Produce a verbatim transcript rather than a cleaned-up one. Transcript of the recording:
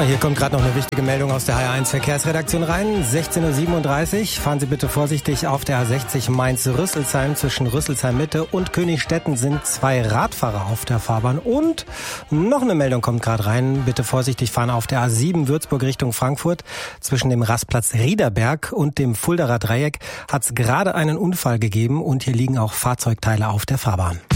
Hier kommt gerade noch eine wichtige Meldung aus der H R eins Verkehrsredaktion rein. sechzehn Uhr siebenunddreißig. Fahren Sie bitte vorsichtig auf der A sechzig Mainz-Rüsselsheim. Zwischen Rüsselsheim-Mitte und Königstetten sind zwei Radfahrer auf der Fahrbahn. Und noch eine Meldung kommt gerade rein. Bitte vorsichtig fahren auf der A sieben Würzburg Richtung Frankfurt. Zwischen dem Rastplatz Riederberg und dem Fuldaer Dreieck hat es gerade einen Unfall gegeben. Und hier liegen auch Fahrzeugteile auf der Fahrbahn.